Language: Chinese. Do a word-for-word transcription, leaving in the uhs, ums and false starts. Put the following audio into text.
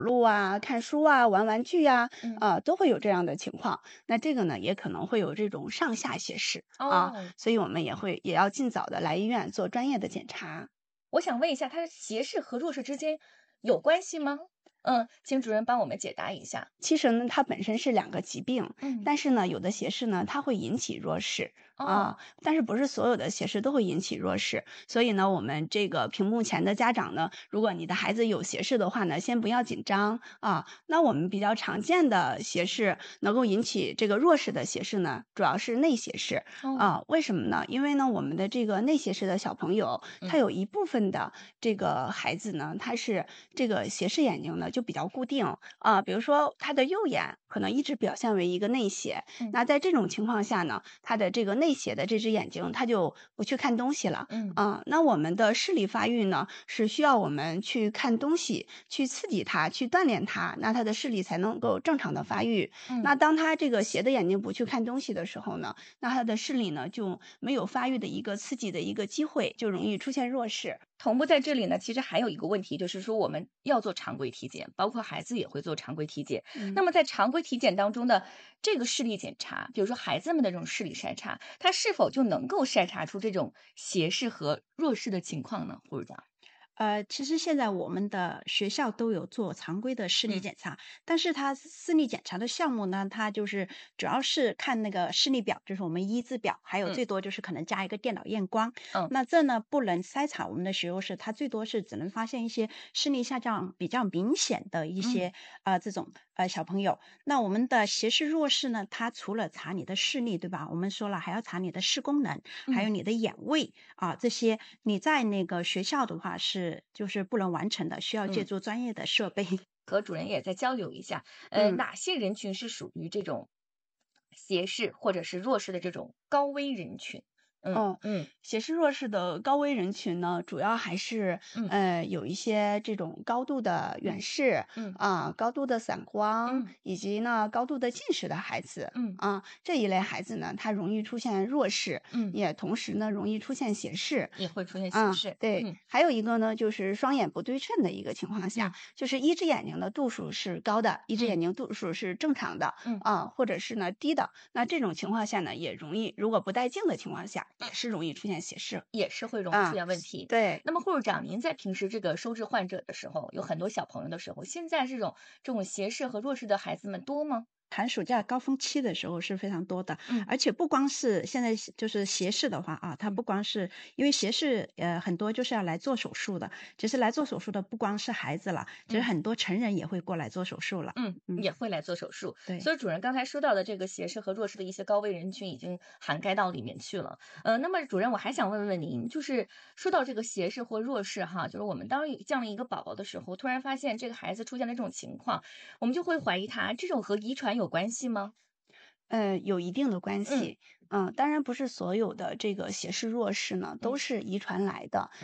路啊、看书啊、玩玩具啊， 嗯。 啊，都会有这样的情况。那这个呢，也可能会有这种上下斜视，啊， 哦。 所以我们也会也要尽早地来医院做专业的检查。 我想问一下，它斜视和弱视之间有关系吗？嗯，请主任帮我们解答一下。 其实呢，它本身是两个疾病， 嗯。 但是呢，有的斜视呢，它会引起弱视，啊， 哦。 但是不是所有的斜视都会引起弱视。所以呢，我们这个屏幕前的家长呢，如果你的孩子有斜视的话呢，先不要紧张，啊。那我们比较常见的斜视，能够引起这个弱视的斜视呢，主要是内斜视， 哦。 啊，为什么呢？因为呢，我们的这个内斜视的小朋友，他嗯。 有一部分的这个孩子呢，他是这个斜视眼睛呢，就比较固定。啊，比如说他的右眼可能一直表现为一个内斜， 嗯。 那在这种情况下呢，他的这个内斜的这只眼睛，他就不去看东西了。 嗯。 啊，那我们的视力发育呢，是需要我们去看东西，去刺激他，去锻炼他，那他的视力才能够正常地发育。 嗯。 那当他这个斜的眼睛不去看东西的时候呢，那他的视力呢，就没有发育的一个刺激的一个机会，就容易出现弱视。 同步在这里呢，其实还有一个问题，就是说我们要做常规体检，包括孩子也会做常规体检。 嗯。 那么在常规体检当中的这个视力检查，比如说孩子们的这种视力筛查，它是否就能够筛查出这种斜视和弱视的情况呢？护士长。 呃，其实现在我们的学校都有做常规的视力嗯。 检查，但是它视力检查的项目呢，它就是主要是看那个视力表，就是我们一字表，还有嗯。 最多就是可能加一个电脑验光。 嗯。 那这呢，不能筛查我们的学弱视，它最多是只能发现一些视力下降比较明显的一嗯。 些，呃，这种，呃，小朋友。那我们的斜视弱视呢，它除了查你的视力，对吧？我们说了还要查你的视功能，还有嗯。 你的眼位，啊，这些你在那个学校的话是就是不能完成的，需要借嗯。 助专业的设备。 和主任也再交流一下，呃， 嗯。 哪些人群是属于这种斜视或者是弱视的这种高危人群？嗯， 哦， 嗯。 斜视弱视的高危人群呢，主要还是， 嗯。 呃，有一些这种高度的远嗯， 视， 嗯。 啊，高度的散光， 嗯。 以及呢，高度的近视的孩子。 嗯。 啊，这一类孩子呢，他容易出现弱视， 嗯。 也同时呢，容易出现斜视。 也会出现斜啊， 视， 对。 嗯。 还有一个呢，就是双眼不对称的一个情况下， 嗯。 就是一只眼睛的度数是高的，一只嗯。 眼睛度数是正常的， 嗯。 啊，或者是呢，低的。那这种情况下呢，也容易如果不带镜的情况下，也是容易出现斜视。 也是会容易出啊， 现问题。 对。 那么护士长，您在平时这个收治患者的时候，有很多小朋友的时候，现在这种这种斜视和弱视的孩子们多吗？ 寒暑假高峰期的时候是非常多的， 嗯。 而且不光是现在就是斜视的话啊，它嗯。 不光是因为斜视，呃，很多就是要来做手术的，其实来做手术的不光是孩子了，其实嗯。 很多成人也会过来做手术了。 嗯， 嗯。 也会来做手术。 对。 所以主任刚才说到的这个斜视和弱视的一些高危人群已经涵盖到里面去了。呃，那么主任我还想问问您，就是说到这个斜视或弱视哈，就是我们当降了一个宝宝的时候，突然发现这个孩子出现了这种情况，我们就会怀疑他这种和遗传有关系吗？ 呃，有一定的关嗯。 系。嗯，当然不是所有的这个斜视弱视呢，都嗯。 是遗传来的。